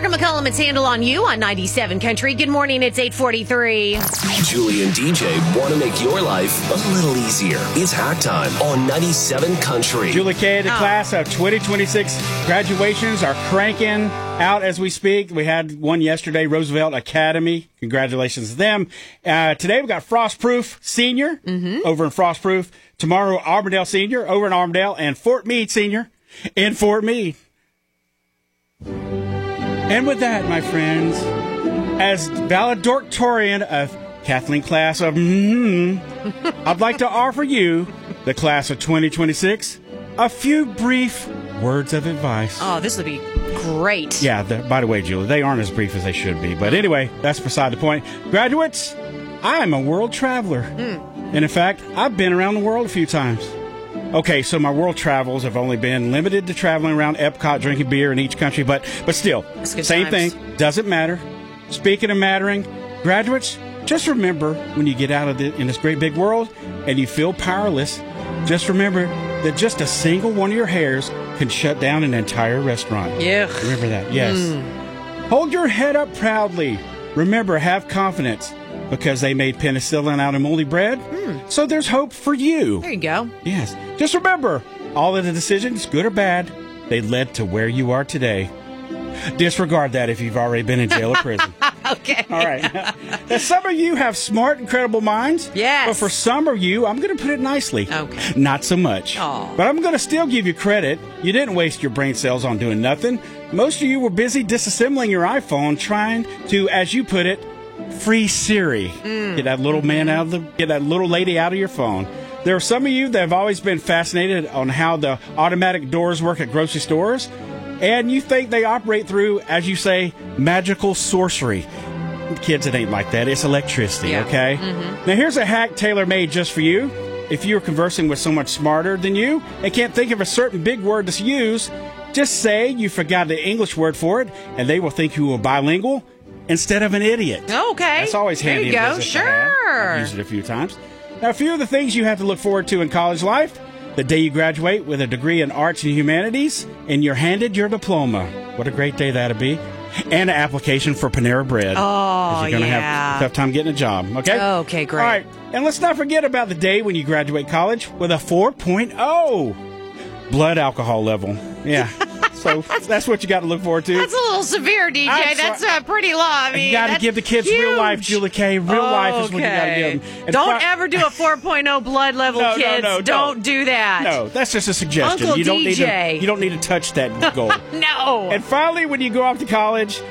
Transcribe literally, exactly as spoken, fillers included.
Carter McCollum, it's Handle on You on ninety-seven Country. Good morning, it's eight forty-three. Julie and D J want to make your life a little easier. It's Hack Time on ninety-seven Country. Julie K, the Oh. class of twenty twenty-six graduations are cranking out as we speak. We had one yesterday, Roosevelt Academy. Congratulations to them. Uh, today we got Frostproof Senior over in Frostproof. Tomorrow, Auburndale Senior over in Auburndale, and Fort Meade Senior in Fort Meade. And with that, my friends, as valedictorian of Kathleen class of mm, I'd like to offer you, the class of twenty twenty-six, a few brief words of advice. Oh, this would be great. Yeah, the, by the way, Julie, they aren't as brief as they should be. But anyway, that's beside the point. Graduates, I am a world traveler. Mm. And in fact, I've been around the world a few times. Okay, so my world travels have only been limited to traveling around Epcot, drinking beer in each country, but but still, same times. thing, doesn't matter. Speaking of mattering, graduates, just remember when you get out of the, in this great big world and you feel powerless, just remember that just a single one of your hairs can shut down an entire restaurant. Yeah. Remember that, yes. Mm. Hold your head up proudly. Remember, have confidence. Because they made penicillin out of moldy bread, mm. so there's hope for you. There you go. Yes. Just remember, all of the decisions, good or bad, they led to where you are today. Disregard that if you've already been in jail or prison. Okay. All right. Now, some of you have smart, incredible minds. Yes. But for some of you, I'm going to put it nicely. Okay. Not so much. Aw. But I'm going to still give you credit. You didn't waste your brain cells on doing nothing. Most of you were busy disassembling your iPhone, trying to, as you put it, free Siri. Mm. Get that little man out of the, get that little lady out of your phone. There are some of you that have always been fascinated on how the automatic doors work at grocery stores, and you think they operate through, as you say, magical sorcery. Kids, it ain't like that. It's electricity, yeah. okay? Mm-hmm. Now, here's a hack tailor-made just for you. If you're conversing with someone smarter than you and can't think of a certain big word to use, just say you forgot the English word for it, and they will think you are bilingual instead of an idiot. Okay. That's always handy. There you go. in business to Sure. have. I've used it a few times. Now, a few of the things you have to look forward to in college life: the day you graduate with a degree in arts and humanities, and you're handed your diploma. What a great day that'll be. And an application for Panera Bread. Oh, you're going to yeah. have a tough time getting a job, okay? Okay, great. All right. And let's not forget about the day when you graduate college with a four point oh blood alcohol level. Yeah. So that's what you got to look forward to. That's a little severe, D J. I'm That's sorry. uh, pretty low. I mean, you got to that's give the kids huge. real life, Julie K. Real okay. life is what you got to give them. And Don't fi- ever do a four point oh blood level, No, no, kids. no, no. Don't do that. No, that's just a suggestion. Uncle you don't D J. need to. You don't need to touch that goal. No. And finally, when you go off to college,